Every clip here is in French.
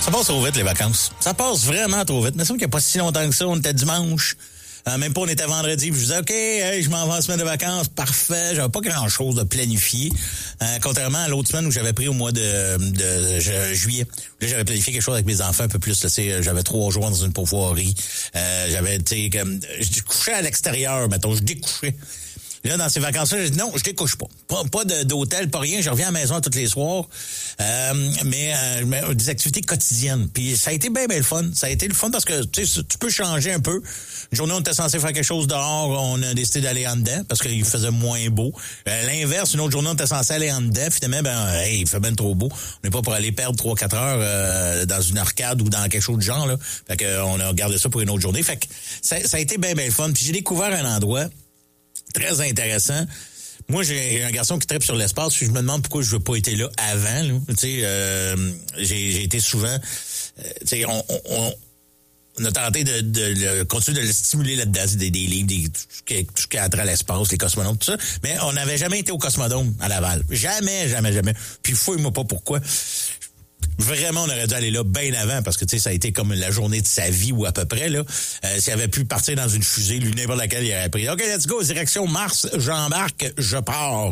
Ça passe trop vite, les vacances. Ça passe vraiment trop vite. Mais ça, qu'il n'y a pas si longtemps que ça, on était dimanche. Même pas, on était vendredi. Puis je disais, OK, hey, je m'en vais en semaine de vacances. Parfait. J'avais pas grand-chose de planifié. Contrairement à l'autre semaine où j'avais pris au mois de juillet. Là, j'avais planifié quelque chose avec mes enfants un peu plus. Là, j'avais 3 jours dans une pourvoirie. J'avais, tu sais, comme... Je couchais à l'extérieur, mettons. Je découchais. Là, dans ces vacances-là, j'ai dit non, je découche pas. Pas d'hôtel, pas rien. Je reviens à la maison tous les soirs. Mais des activités quotidiennes. Puis ça a été bien le fun. Ça a été le fun parce que tu sais, tu peux changer un peu. Une journée, on était censé faire quelque chose dehors. On a décidé d'aller en dedans parce qu'il faisait moins beau. L'inverse, une autre journée, on était censé aller en dedans. Finalement, il fait bien trop beau. On n'est pas pour aller perdre 3-4 heures dans une arcade ou dans quelque chose de genre. Là. Fait que on a gardé ça pour une autre journée. Fait que ça a été bien le fun. Puis j'ai découvert un endroit très intéressant. Moi, j'ai un garçon qui tripe sur l'espace. Puis je me demande pourquoi je veux pas été là avant. Là. Tu sais, j'ai été souvent. Tu sais, on a tenté de continuer de le stimuler là-dedans, des livres, tout ce qui a trait à l'espace, les cosmonautes, tout ça. Mais on n'avait jamais été au Cosmodome à Laval. Jamais. Puis fouille-moi pas pourquoi. Vraiment, on aurait dû aller là bien avant parce que tu sais, ça a été comme la journée de sa vie ou à peu près là. S'il avait pu partir dans une fusée, lui n'importe laquelle, il aurait pris. OK, let's go, direction Mars, j'embarque, je pars.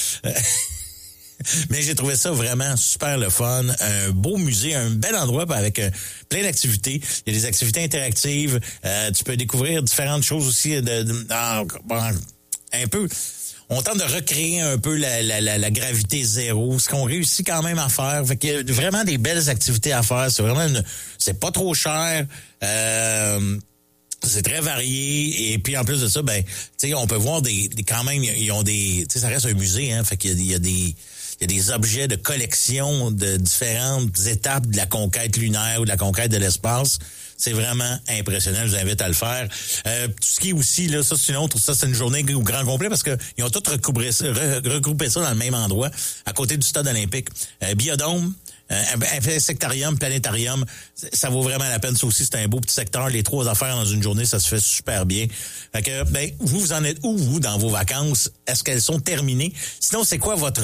Mais j'ai trouvé ça vraiment super le fun. Un beau musée, un bel endroit avec plein d'activités. Il y a des activités interactives. Tu peux découvrir différentes choses aussi. Un peu... On tente de recréer un peu la gravité zéro, ce qu'on réussit quand même à faire. Fait qu'il y a vraiment des belles activités à faire. C'est vraiment c'est pas trop cher. C'est très varié. Et puis en plus de ça, ben, tu sais, on peut voir quand même, ils ont des, tu sais, ça reste un musée, hein. Fait qu'il y a des objets de collection de différentes étapes de la conquête lunaire ou de la conquête de l'espace. C'est vraiment impressionnant. Je vous invite à le faire. Tout ce qui est aussi, là, ça, c'est une journée au grand complet parce que ils ont tout regroupé ça dans le même endroit, à côté du stade olympique. Biodôme, insectarium, planétarium, ça vaut vraiment la peine. Ça aussi, c'est un beau petit secteur. Les 3 affaires dans une journée, ça se fait super bien. Fait que, ben, vous en êtes où, vous, dans vos vacances? Est-ce qu'elles sont terminées? Sinon, c'est quoi votre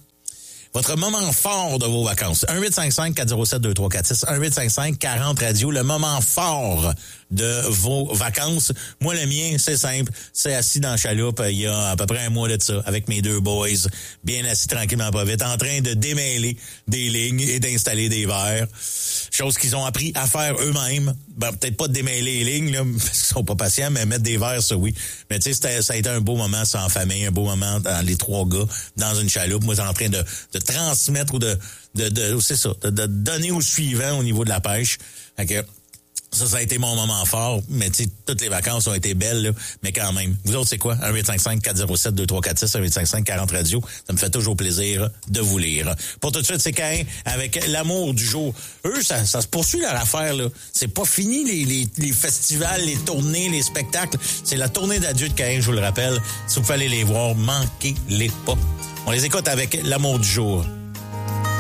moment fort de vos vacances? 1-855-407-2346, 1-855-40-radio, le moment fort de vos vacances. Moi, le mien, c'est simple. C'est assis dans la chaloupe il y a à peu près un mois de ça, avec mes 2 boys, bien assis tranquillement pas vite, en train de démêler des lignes et d'installer des verres. Chose qu'ils ont appris à faire eux-mêmes. Ben, peut-être pas de démêler les lignes, là, parce qu'ils sont pas patients, mais mettre des verres, ça, oui. Mais tu sais, ça a été un beau moment, ça, en famille, un beau moment dans les 3 gars, dans une chaloupe. Moi, en train de transmettre ou c'est ça, de donner au suivant au niveau de la pêche. Fait que, ça a été mon moment fort, mais tu sais, toutes les vacances ont été belles, là, mais quand même. Vous autres, c'est quoi? 1-855-407-2346, 1-855-40-radio. Ça me fait toujours plaisir de vous lire. Pour tout de suite, c'est Caïn avec l'amour du jour. Eux, ça se poursuit leur affaire, là. C'est pas fini, les festivals, les tournées, les spectacles. C'est la tournée d'adieu de Caïn, je vous le rappelle. Si vous pouvez aller les voir, manquez-les pas. On les écoute avec l'amour du jour.